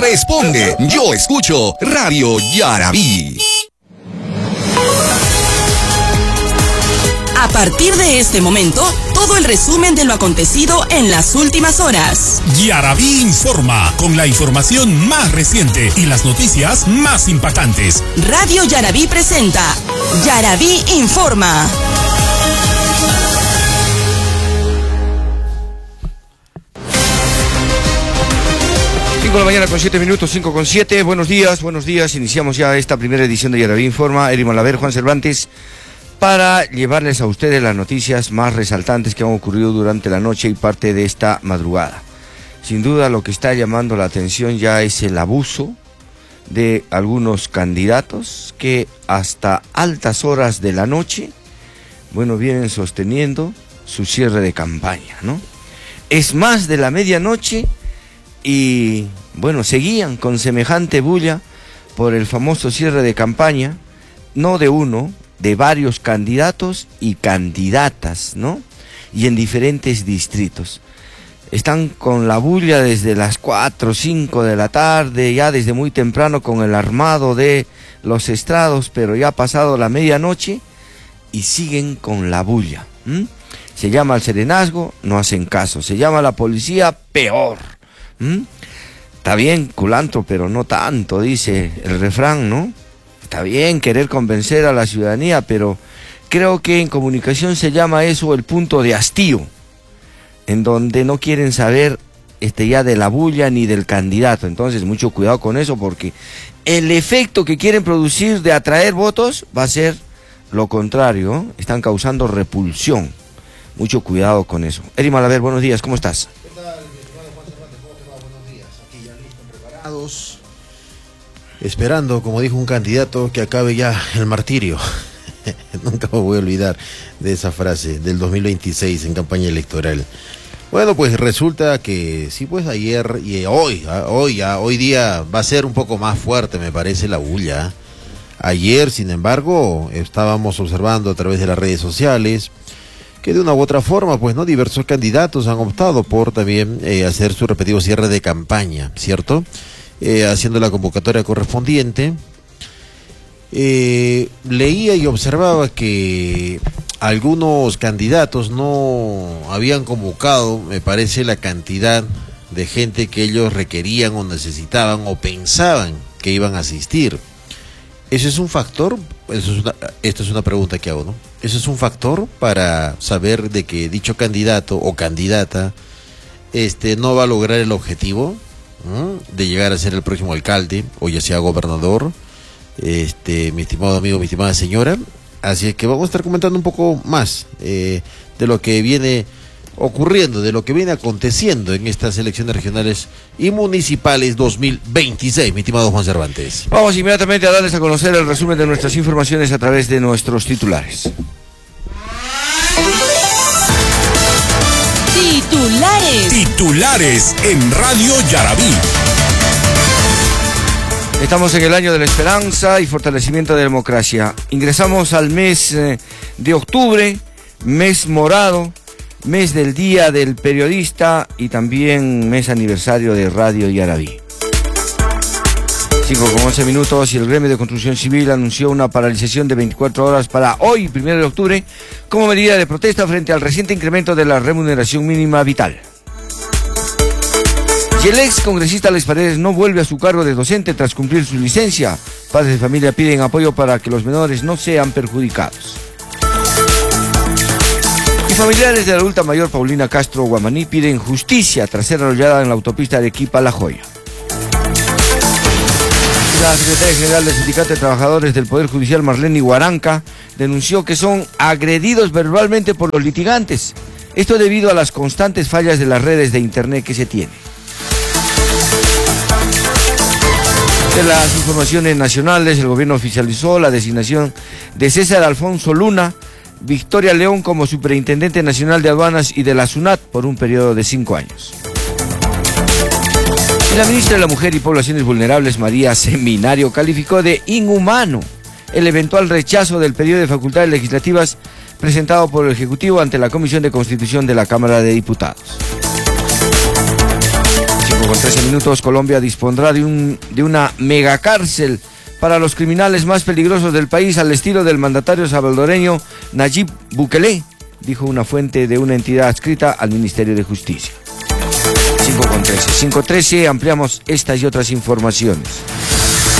responde. Yo escucho Radio Yarabí. A partir de este momento, todo el resumen de lo acontecido en las últimas horas. Yarabí informa, con la información más reciente y las noticias más impactantes. Radio Yarabí presenta Yarabí informa. De la mañana con 7 minutos, 5 con 7. Buenos días. Iniciamos ya esta primera edición de Yarabí Informa. Eri Malaver, Juan Cervantes, para llevarles a ustedes las noticias más resaltantes que han ocurrido durante la noche y parte de esta madrugada. Sin duda lo que está llamando la atención ya es el abuso de algunos candidatos que hasta altas horas de la noche, vienen sosteniendo su cierre de campaña, ¿no? Es más de la medianoche y, seguían con semejante bulla por el famoso cierre de campaña, no de uno, de varios candidatos y candidatas, ¿no? Y en diferentes distritos. Están con la bulla desde las 4 o 5 de la tarde, ya desde muy temprano con el armado de los estrados, pero ya ha pasado la medianoche y siguen con la bulla. Se llama al serenazgo, no hacen caso. Se llama a la policía, peor. Está bien, culantro, pero no tanto, dice el refrán, ¿no? Está bien querer convencer a la ciudadanía, pero creo que en comunicación se llama eso el punto de hastío, en donde no quieren saber ya de la bulla ni del candidato. Entonces, mucho cuidado con eso, porque el efecto que quieren producir de atraer votos va a ser lo contrario, ¿no? Están causando repulsión. Mucho cuidado con eso. Eri Malaver, buenos días, ¿cómo estás? ¿Qué tal, mi estimado Juan Cervantes? ¿Cómo te va? Buenos días. Aquí ya listos, preparados, esperando, como dijo un candidato, que acabe ya el martirio. Nunca me voy a olvidar de esa frase del 2026 en campaña electoral. Bueno, pues resulta que sí, pues ayer y hoy día va a ser un poco más fuerte, me parece, la bulla. Ayer, sin embargo, estábamos observando a través de las redes sociales que de una u otra forma, pues, ¿no? Diversos candidatos han optado por también hacer su repetido cierre de campaña, ¿cierto? Haciendo la convocatoria correspondiente. Leía y observaba que algunos candidatos no habían convocado, me parece, la cantidad de gente que ellos requerían o necesitaban o pensaban que iban a asistir. ¿Ese es un factor? Esta es una pregunta que hago, ¿no? ¿Ese es un factor para saber de que dicho candidato o candidata no va a lograr el objetivo de llegar a ser el próximo alcalde o ya sea gobernador? Mi estimado amigo, mi estimada señora. Así es que vamos a estar comentando un poco más de lo que viene ocurriendo, de lo que viene aconteciendo en estas elecciones regionales y municipales 2026, mi estimado Juan Cervantes. Vamos inmediatamente a darles a conocer el resumen de nuestras informaciones a través de nuestros titulares. Titulares en Radio Yarabí. Estamos en el año de la esperanza y fortalecimiento de la democracia. Ingresamos al mes de octubre, mes morado, mes del Día del Periodista y también mes aniversario de Radio Yarabí. 5:11 minutos y el gremio de construcción civil anunció una paralización de 24 horas para hoy, 1 de octubre, como medida de protesta frente al reciente incremento de la remuneración mínima vital. Y el ex congresista Alex Paredes no vuelve a su cargo de docente tras cumplir su licencia. Padres de familia piden apoyo para que los menores no sean perjudicados. Y familiares de la adulta mayor Paulina Castro Guamaní piden justicia tras ser arrollada en la autopista de Arequipa-La Joya. La secretaria general del Sindicato de Trabajadores del Poder Judicial, Marlene Huaranca, denunció que son agredidos verbalmente por los litigantes. Esto debido a las constantes fallas de las redes de internet que se tienen. De las informaciones nacionales, el gobierno oficializó la designación de César Alfonso Luna Victoria León como Superintendente Nacional de Aduanas y de la SUNAT por un periodo de 5 años. Y la ministra de la Mujer y Poblaciones Vulnerables, María Seminario, calificó de inhumano el eventual rechazo del pedido de facultades legislativas presentado por el Ejecutivo ante la Comisión de Constitución de la Cámara de Diputados. 5:13 minutos, Colombia dispondrá de una megacárcel para los criminales más peligrosos del país al estilo del mandatario salvadoreño Nayib Bukele, dijo una fuente de una entidad adscrita al Ministerio de Justicia. 5:13. 5:13, ampliamos estas y otras informaciones.